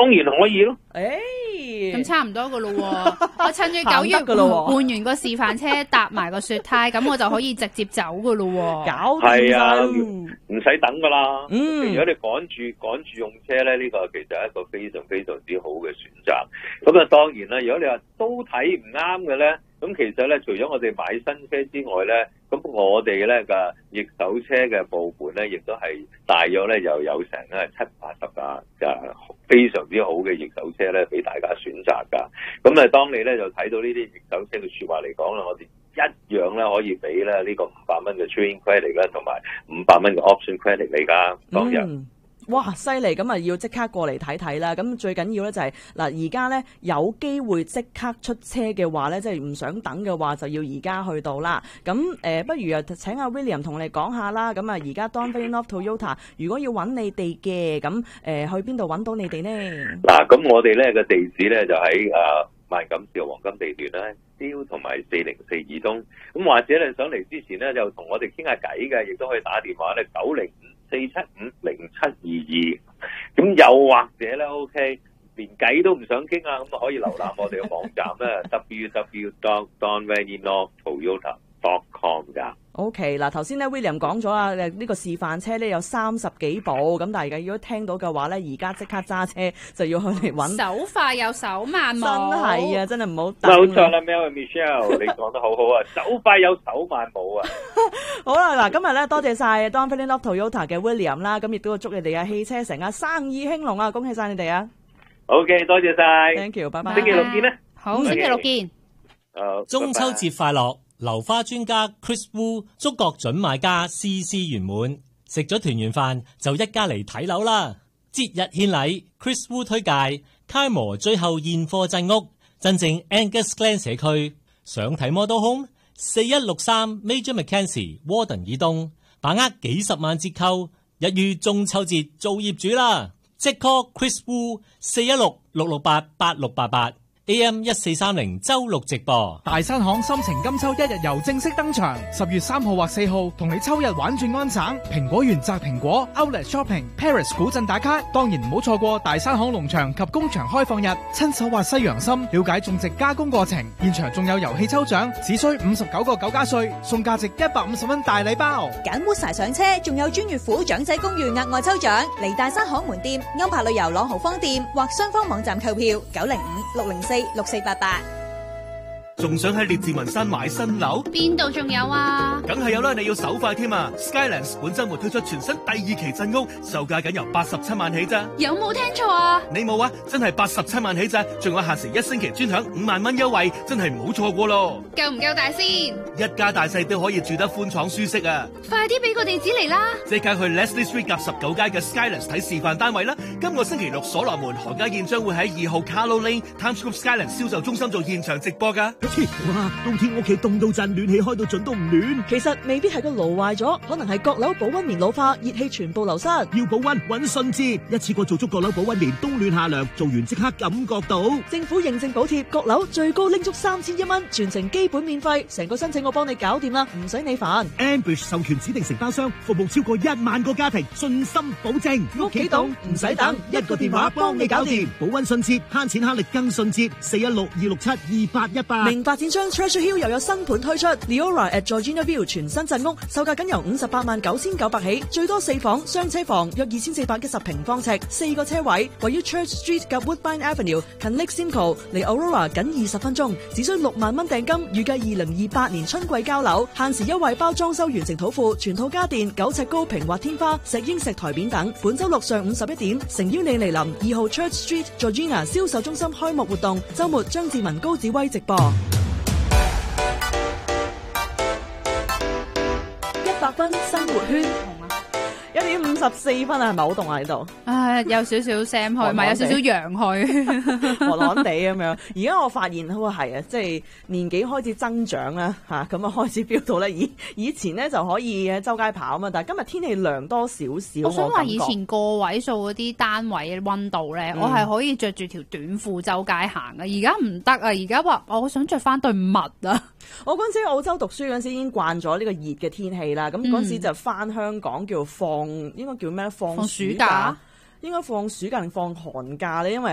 當然可以咯。 咁差唔多噶咯喎，我趁住9月換完個示範車，搭埋個雪胎，咁我就可以直接走噶咯喎。 搞掂晒， 唔使等噶啦。 嗯， 如果你趕住用車咧，呢個其實係一個非常非常之好嘅選擇。咁啊，當然啦，如果你話都睇唔啱嘅咧，咁其實咧，除咗我哋買新車之外咧，咁我哋咧嘅逆手車嘅部門咧，亦都係大約咧又有成咧70-80架嘅非常之好嘅逆手車咧，俾大家選擇㗎。咁啊，當你咧就睇到呢啲逆手車嘅説話嚟講啦，我哋一樣咧可以俾咧呢個500蚊嘅 trade-in credit 啦，同埋500蚊嘅 option credit 嚟㗎，當日。 哇，犀利！咁啊，要即刻過嚟睇睇啦。咁最緊要咧就係嗱，而家咧有機會即刻出車嘅話咧，即係唔想等嘅話，就要而家去到啦。咁不如啊請阿 William 同你講下啦。咁啊，而家 Don Valley North Toyota 如果要揾你哋嘅，咁去邊度揾到你哋呢？嗱， 咁我哋咧嘅地址咧就喺萬錦市黃金地段啦，雕同埋404二東。咁或者你上嚟之前咧，就同我哋傾下偈嘅，亦都可以打電話咧904750722。咁又或者咧 ，OK， 連偈都唔想傾啊，咁可以瀏覽我哋嘅網站咧www.donvalleynorthtoyota.com 噶。 OK， 嗱頭先咧 William 講咗啊，呢個示範車咧有30幾部，咁大家如果聽到嘅話咧，而家即刻揸車就要去嚟揾。 手快有手慢冇。 真係啊，真係唔好等。 冇錯啦 ，Mel Michelle， 你講得好好啊，手快有手慢冇啊。 好啦，嗱今日咧多謝晒 Don Valley North Toyota 嘅 William 啦，咁亦都祝你哋嘅汽車城啊生意興隆啊，恭喜晒你哋啊 ！OK， 多謝晒 ，Thank you， 拜拜。 星期六見啦。 好，星期六見。 中秋節快樂！流花專家 Chris Wu 祝各準買家事事圓滿，食咗團圓飯就一家嚟睇樓啦！節日獻禮 ，Chris Wu 推介楷模最後現貨鎮屋，真正 Angus Glen 社區，想睇 Model Home 4163 Major Mackenzie Warden 以東，把握幾十萬折扣，一於中秋節做業主啦！即 call Chris Wu 416-668-8688。AM 1430周六直播。 大山行心情金秋一日遊正式登場，10月3號或4號同你秋日玩轉安省，蘋果園摘蘋果 Outlet Shopping、Paris 古鎮打卡，當然唔好錯過大山行農場及工場開放日，親手挖西洋參，了解種植加工過程，現場仲有遊戲抽獎，只需59個9加稅，送價值150蚊大禮包。 揀 Woodsie 上車，仲有專月府長仔公寓額外抽獎，嚟大山行門店、安柏旅遊朗豪坊店或雙方網站購票905-604-6488。 仲想喺列治文山買新樓？ 邊度仲有啊？ 梗係有啦，你要手快添啊 ！Skylands 本週末推出全新第2期鎮屋，售價僅由87萬起咋？ 有冇聽錯啊？ 你冇啊，真係87萬起咋，仲有限時1星期專享5萬蚊優惠，真係唔好錯過咯！ 夠唔夠大先？ 一家大細都可以住得寬敞舒適啊！ 快啲俾個地址嚟啦！ 即刻去 Leslie Street 夾19街嘅 Skylands 睇示範單位啦！今個星期六所羅門何家燕將會喺2號 Carlo Lane Times Square Skylands 銷售中心做現場直播㗎。 哇！冬天屋企凍到震，暖氣開到盡都唔暖。 其實未必係個爐壞咗，可能係閣樓保溫棉老化，熱氣全部流失。 要保溫搵順治，一次過做足閣樓保溫棉，冬暖夏涼，做完即刻感覺到。 政府認證補貼，閣樓最高拎足3100蚊，全程基本免費，成個申請我幫你搞掂啦，唔使你煩。 Ambush 授權指定承包商，服務超過1萬個家庭，信心保證。 屋企凍唔使等， 一個電話幫你搞掂，保溫順捷，慳錢慳力更順捷。416-267-2818。 明發展商 Treasure Hill 又有新盤推出 ，Leora at Georgina View 全新鎮屋，售價僅由589900起，最多4房雙車房，約2410平方尺，4個車位，位於 Church Street 及 Woodbine Avenue， 近 Lake Simcoe， 離 Aurora 僅20分鐘，只需6萬蚊訂金，預計2028年春季交樓，限時優惠包裝修完成土庫，全套家電9尺高平滑天花、石英石台面等。本周六上午11點，誠邀你嚟臨2號 Church Street Georgina 銷售中心開幕活動，周末張志文高子威直播。100分生活圈1點54分啊，係咪好凍啊？呢度有少少聲去，咪有少少陽去， 寒寒地咁樣。而家我發現，係啊，即係年紀開始增長啦，嚇咁啊開始飆到咧。以前咧就可以喺周街跑啊嘛，但係今日天氣涼多少少。 我想話以前個位數嗰啲單位嘅溫度咧，我係可以着住條短褲周街行嘅。而家唔得啊！而家話我想着翻對襪啊！ 我嗰陣時喺澳洲讀書嗰陣時已經慣咗呢個熱嘅天氣啦。咁嗰陣時就翻香港叫應該叫咩？放暑假，應該放暑假定放寒假咧？因為